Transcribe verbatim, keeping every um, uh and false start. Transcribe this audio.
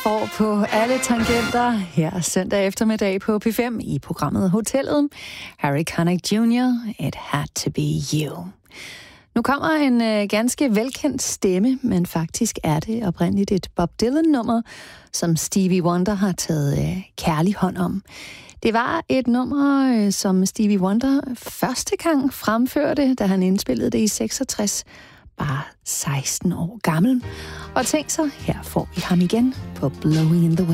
får på alle tangenter her søndag eftermiddag på P fem i programmet Hotellet. Harry Connick junior, It Had to Be You. Nu kommer en øh, ganske velkendt stemme, men faktisk er det oprindeligt et Bob Dylan-nummer, som Stevie Wonder har taget øh, kærlig hånd om. Det var et nummer, øh, som Stevie Wonder første gang fremførte, da han indspillede det i seksogtres, bare seksten år gammel. Og tænk så, her får vi ham igen på Blowing in the Wind.